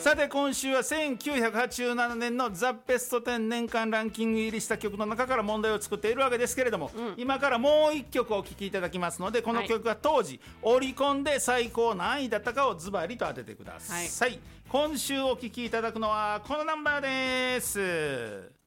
さて今週は1987年のザ・ベスト10年間ランキング入りした曲の中から問題を作っているわけですけれども、今からもう一曲お聴きいただきますので、この曲が当時オリコンで最高何位だったかをズバリと当ててください。今週お聴きいただくのはこのナンバーです。